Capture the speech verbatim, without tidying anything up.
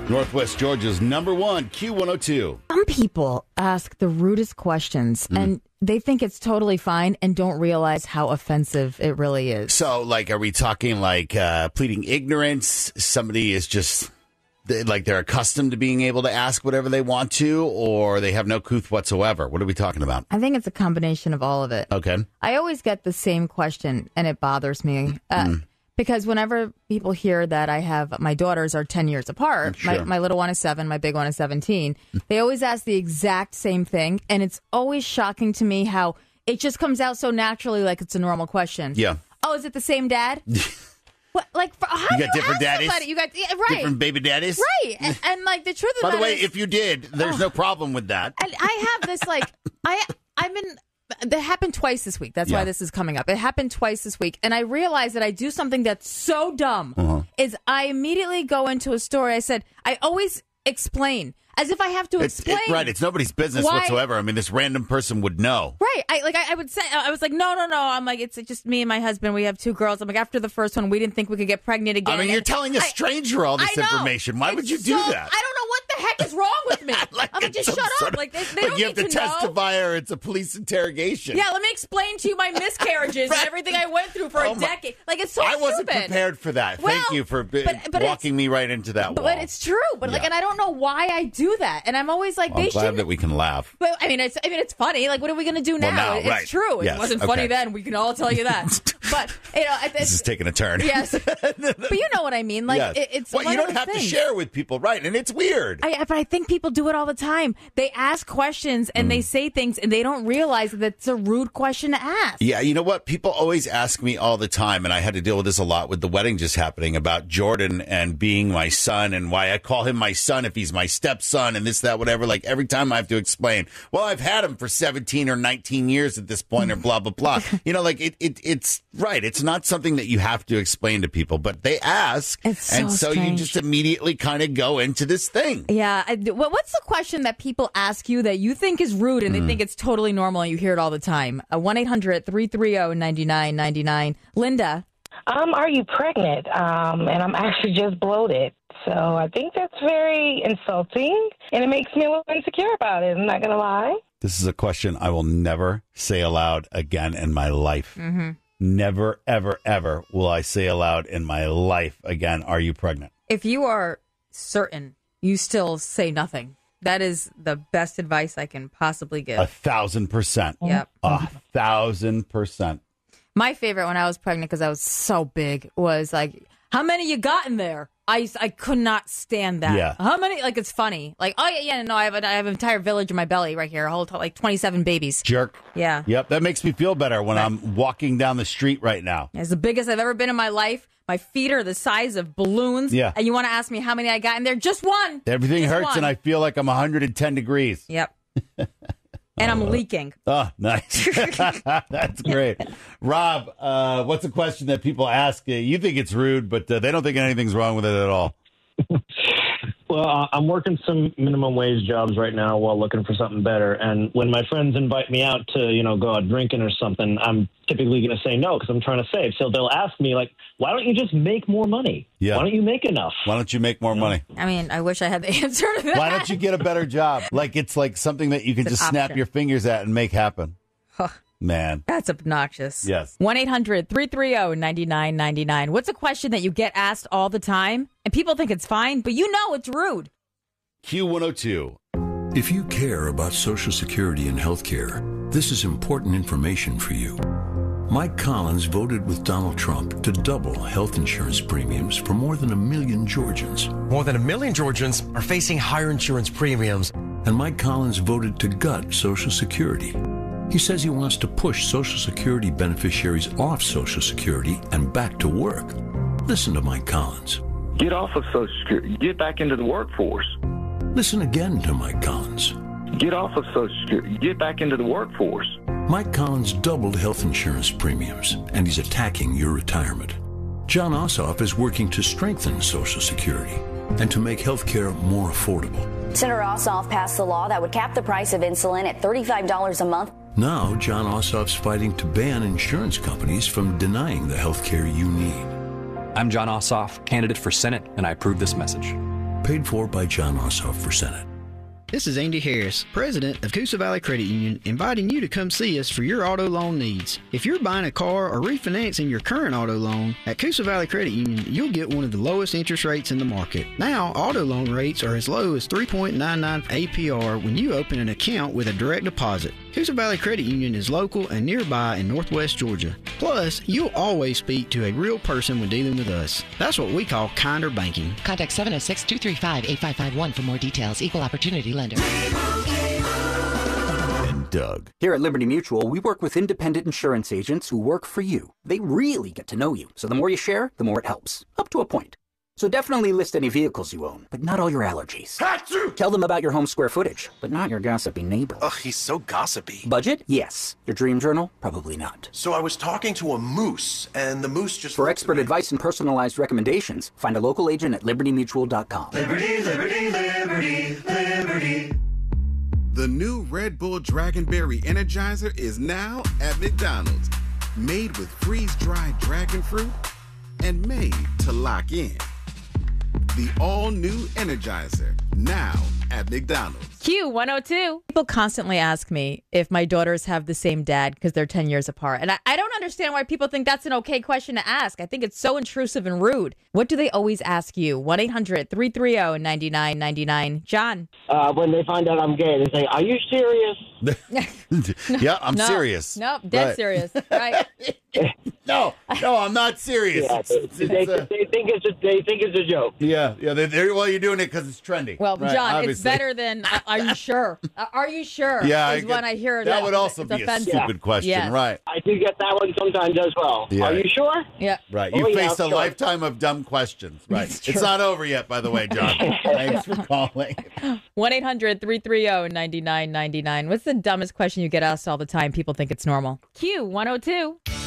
Northwest Georgia's number one, Q one oh two. Some people ask the rudest questions, mm. and they think it's totally fine and don't realize how offensive it really is. So, like, are we talking like uh, pleading ignorance? Somebody is just, they, like, they're accustomed to being able to ask whatever they want to, or they have no couth whatsoever? What are we talking about? I think it's a combination of all of it. Okay. I always get the same question, and it bothers me. Uh, mm. Because whenever people hear that I have, my daughters are ten years apart, sure. my, my little one is seven, my big one is seventeen, they always ask the exact same thing. And it's always shocking to me how it just comes out so naturally like it's a normal question. Yeah. Oh, is it the same dad? What, like, how you do got you different ask daddies? somebody? You got, yeah, right. Different baby daddies? Right. And, and like, the truth of the By the matter way, is, if you did, there's oh, no problem with that. And I have this, like, I, I'm in... That happened twice this week. That's yeah. why this is coming up. It happened twice this week. And I realized that I do something that's so dumb uh-huh. is I immediately go into a story. I said, I always explain as if I have to it's, explain. It, right. It's nobody's business why, whatsoever. I mean, this random person would know. Right. I like I, I would say, I was like, no, no, no. I'm like, it's just me and my husband. We have two girls. I'm like, after the first one, we didn't think we could get pregnant again. I mean, you're telling a stranger I, all this information. Why it's would you so, do that? I don't know what the heck is wrong with me. like I'm like, just shut up. Of, like, they, they like don't you have need to, to testify know. or it's a police interrogation. Yeah, let me explain to you my miscarriages right. and everything I went through for oh a decade. Like, it's so I wasn't stupid. prepared for that. Well, Thank you for b- but, but walking me right into that but wall. But it's true. But yeah. like, and I don't know why I do that. And I'm always like, well, they I'm glad should. that we can laugh. But I mean, it's I mean, it's funny. Like, what are we going to do now? Well, now it's right. true. Yes. It wasn't okay. funny then. We can all tell you that. But you know, I, this is taking a turn. Yes, but you know what I mean. Like, yes. it, it's well, one you don't of those have things. to share with people, right? And it's weird. I, but I think people do it all the time. They ask questions and mm. they say things, and they don't realize that it's a rude question to ask. Yeah, you know what? People always ask me all the time, and I had to deal with this a lot with the wedding just happening, about Jordan and being my son and why I call him my son if he's my stepson and this, that, whatever. Like, every time I have to explain, well, I've had him for seventeen or nineteen years at this point, or blah, blah, blah. You know, like, it, it it's right. It's not something that you have to explain to people, but they ask. It's so and so strange. You just immediately kind of go into this thing. Yeah. I, what's the question that people ask you that you think is rude and they mm. think it's totally normal and you hear it all the time? Uh, one eight hundred three three zero nine nine nine nine. Linda. Um, are you pregnant? Um, and I'm actually just bloated. So I think that's very insulting, and it makes me a little insecure about it. I'm not going to lie. This is a question I will never say aloud again in my life. Mm-hmm. Never, ever, ever will I say aloud in my life again, are you pregnant? If you are certain, you still say nothing. That is the best advice I can possibly give. A thousand percent. Yep. A thousand percent. My favorite when I was pregnant, because I was so big, was like, how many you got in there? I, I could not stand that. Yeah. How many? Like, it's funny. Like, oh, yeah, yeah, no, I have, a, I have an entire village in my belly right here. A whole, like, twenty-seven babies. Jerk. Yeah. Yep, that makes me feel better when right. I'm walking down the street right now. It's the biggest I've ever been in my life. My feet are the size of balloons. Yeah. And you want to ask me how many I got in there? Just one. Everything Just hurts, one. and I feel like I'm one hundred ten degrees. Yep. And I'm leaking. Oh, nice. That's great. Rob, uh, what's a question that people ask? You think it's rude, but uh, they don't think anything's wrong with it at all. Well, uh, I'm working some minimum wage jobs right now while looking for something better. And when my friends invite me out to, you know, go out drinking or something, I'm typically going to say no because I'm trying to save. So they'll ask me, like, why don't you just make more money? Yeah. Why don't you make enough? Why don't you make more money? I mean, I wish I had the answer to that. Why don't you get a better job? Like, it's like something that you can It's just an snap option. your fingers at and make happen. Huh. Man. That's obnoxious. Yes. one eight hundred three three zero nine nine nine nine. What's a question that you get asked all the time and people think it's fine, but you know it's rude? Q one oh two. If you care about Social Security and health care, this is important information for you. Mike Collins voted with Donald Trump to double health insurance premiums for more than a million Georgians. More than a million Georgians are facing higher insurance premiums. And Mike Collins voted to gut Social Security. He says he wants to push Social Security beneficiaries off Social Security and back to work. Listen to Mike Collins. Get off of Social Security. Get back into the workforce. Listen again to Mike Collins. Get off of Social Security. Get back into the workforce. Mike Collins doubled health insurance premiums, and he's attacking your retirement. John Ossoff is working to strengthen Social Security and to make health care more affordable. Senator Ossoff passed the law that would cap the price of insulin at thirty-five dollars a month. Now, John Ossoff's fighting to ban insurance companies from denying the health care you need. I'm John Ossoff, candidate for Senate, and I approve this message. Paid for by John Ossoff for Senate. This is Andy Harris, president of Coosa Valley Credit Union, inviting you to come see us for your auto loan needs. If you're buying a car or refinancing your current auto loan, at Coosa Valley Credit Union, you'll get one of the lowest interest rates in the market. Now, auto loan rates are as low as three point nine nine A P R when you open an account with a direct deposit. Coosa Valley Credit Union is local and nearby in Northwest Georgia. Plus, you'll always speak to a real person when dealing with us. That's what we call kinder banking. Contact seven oh six, two three five, eight five five one for more details. Equal opportunity lender. And Doug. Here at Liberty Mutual, we work with independent insurance agents who work for you. They really get to know you, so the more you share, the more it helps. Up to a point. So definitely list any vehicles you own, but not all your allergies. Tell them about your home square footage, but not your gossipy neighbor. Ugh, he's so gossipy. Budget? Yes. Your dream journal? Probably not. So I was talking to a moose, and the moose just... For expert advice and personalized recommendations, find a local agent at liberty mutual dot com. Liberty, liberty, liberty, liberty. The new Red Bull Dragonberry Energizer is now at McDonald's. Made with freeze-dried dragon fruit and made to lock in. The all-new Energizer, now at McDonald's. Q one oh two. People constantly ask me if my daughters have the same dad because they're ten years apart. And I, I don't understand why people think that's an okay question to ask. I think it's so intrusive and rude. What do they always ask you? one eight hundred, three three zero, nine nine nine nine. John. Uh, when they find out I'm gay, they say, are you serious? Yeah, I'm no, serious. No, dead right. serious. Right. no, no, I'm not serious. Yeah, it's, they, it's, they, it's a, they think it's a, they think it's a joke. Yeah, yeah. They're, they're, well, you're doing it because it's trendy. Well, right, John, obviously. it's better than, uh, are you sure? Uh, are you sure? Yeah, is I when get, I hear that. that. would also it's be offensive. a stupid Yeah. question, Yes. right? I do get that one sometimes as well. Yeah. Are you sure? Yeah. Right. Oh, You yeah, faced a sure. lifetime of dumb questions. Right. It's It's true. not over yet, by the way, John. Thanks for calling. one eight hundred, three three zero, nine nine nine nine. What's the dumbest question you get asked all the time? People think it's normal. Q one oh two.